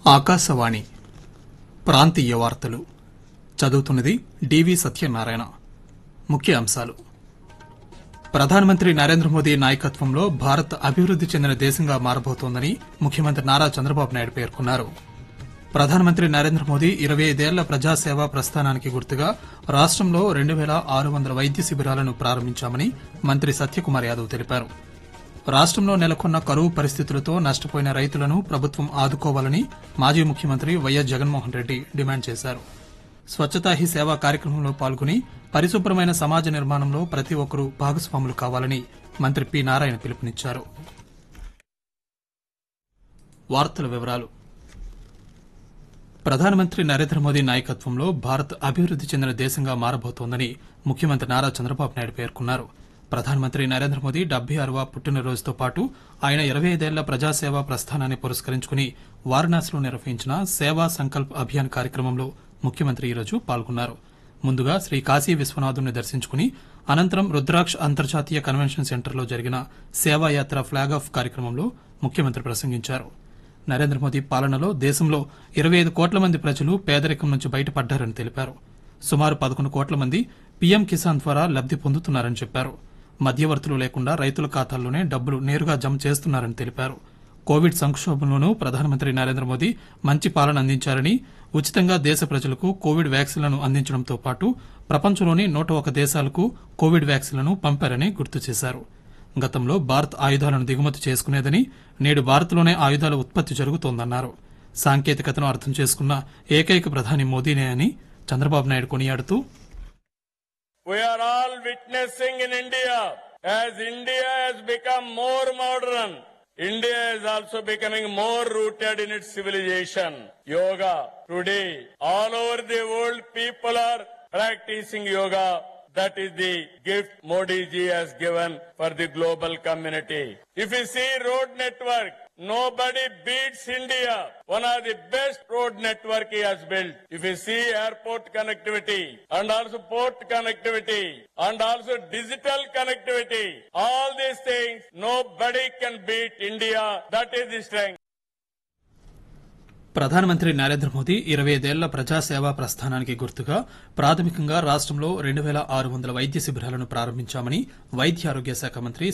ఆకాశవాణి ప్రాంతీయ వార్తలు చదువుతున్నది డివి సత్యనారాయణ. ముఖ్య అంశాలు: ప్రధానమంత్రి నరేంద్ర మోదీ నాయకత్వంలో భారత్ అభివృద్ది చెందిన దేశంగా మారబోతోందని ముఖ్యమంత్రి నారా చంద్రబాబు నాయుడు పేర్కొన్నారు. ప్రధానమంత్రి నరేంద్ర మోదీ 25 ఏళ్ల ప్రజాసేవా ప్రస్థానానికి గుర్తుగా రాష్టంలో 2600 వైద్య శిబిరాలను ప్రారంభించామని మంత్రి సత్యకుమార్ యాదవ్ తెలిపారు. రాష్టంలో నెలకొన్న కరువు పరిస్థితులతో నష్టపోయిన రైతులను ప్రభుత్వం ఆదుకోవాలని మాజీ ముఖ్యమంత్రి వైఎస్ జగన్మోహన్ రెడ్డి డిమాండ్ చేశారు. స్వచ్ఛతా హీ సేవ కార్యక్రమంలో పాల్గొని పరిశుభ్రమైన సమాజ నిర్మాణంలో ప్రతి ఒక్కరూ భాగస్వాములు కావాలని మంత్రి పి నారాయణ పిలుపునిచ్చారు. ప్రధానమంత్రి నరేంద్ర మోదీ నాయకత్వంలో భారత్ అభివృద్ది చెందిన దేశంగా మారబోతోందని ముఖ్యమంత్రి నారా చంద్రబాబు నాయుడు పేర్కొన్నారు. ప్రధానమంత్రి నరేంద్ర మోదీ 76వ పుట్టినరోజుతో పాటు ఆయన 25 ఏళ్ల ప్రజాసేవా ప్రస్థానాన్ని పురస్కరించుకుని వారణాసిలో నిర్వహించిన సేవా సంకల్ప్ అభియాన్ కార్యక్రమంలో ముఖ్యమంత్రి ఈరోజు పాల్గొన్నారు. ముందుగా శ్రీ కాశీ విశ్వనాథుని దర్శించుకుని అనంతరం రుద్రాక్ష్ అంతర్జాతీయ కన్వెన్షన్ సెంటర్లో జరిగిన సేవాయాత్ర ఫ్లాగ్ ఆఫ్ కార్యక్రమంలో ముఖ్యమంత్రి ప్రసంగించారు. నరేంద్ర మోదీ పాలనలో దేశంలో 25 కోట్ల మంది ప్రజలు పేదరికం నుంచి బయటపడ్డారని తెలిపారు. సుమారు 11 కోట్ల మంది పీఎం కిసాన్ ద్వారా లబ్ది పొందుతున్నారని చెప్పారు. మధ్యవర్తులు లేకుండా రైతుల ఖాతాల్లోనే డబ్బులు నేరుగా జమ చేస్తున్నారని తెలిపారు. కోవిడ్ సంక్షోభంలోనూ ప్రధానమంత్రి నరేంద్ర మోదీ మంచి పాలన అందించారని, ఉచితంగా దేశ ప్రజలకు కోవిడ్ వ్యాక్సిన్లను అందించడంతో పాటు ప్రపంచంలోని 101 దేశాలకు కోవిడ్ వ్యాక్సిన్లను పంపారని గుర్తు చేశారు. గతంలో భారత్ ఆయుధాలను దిగుమతి చేసుకునేదని, నేడు భారత్లోనే ఆయుధాల ఉత్పత్తి జరుగుతోందన్నారు. సాంకేతికతను అర్థం చేసుకున్న ఏకైక ప్రధాని మోదీనే అని చంద్రబాబు నాయుడు కొనియాడుతూ, We are all witnessing in India as India has become more modern. India is also becoming more rooted in its civilization. Yoga. Today, all over the world, people are practicing yoga. That is the gift Modi ji has given for the global community. If you see road network, nobody beats India. One of the best road network he has built. If you see airport connectivity and also port connectivity and also digital connectivity, all these things, nobody can beat India. That is the strength. ప్రధానమంత్రి నరేంద్ర మోదీ 25 ఏళ్ల ప్రజాసేవా ప్రస్థానానికి గుర్తుగా ప్రాథమికంగా రాష్టంలో 2600 వైద్య శిబిరాలను ప్రారంభించామని వైద్య ఆరోగ్య శాఖ మంత్రి